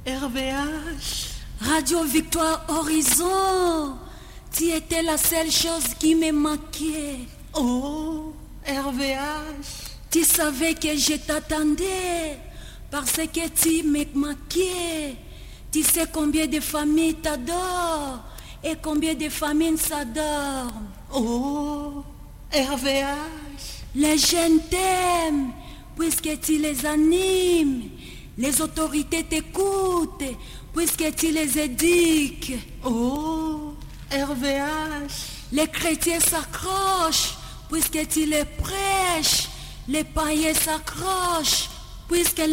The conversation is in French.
RVH. Radio Victoire Horizon. Tu étais la seule chose qui me manquait. Oh, RVH. Tu savais que je t'attendais parce que tu me manquais. Tu sais combien de familles t'adorent et combien de familles s'adorent. Oh, RVH. Les jeunes t'aiment puisque tu les animes. Les autorités t'écoutent puisque tu les éduques. Oh, RVH. Les chrétiens s'accrochent puisque tu les prêches. Les païens s'accrochent puisque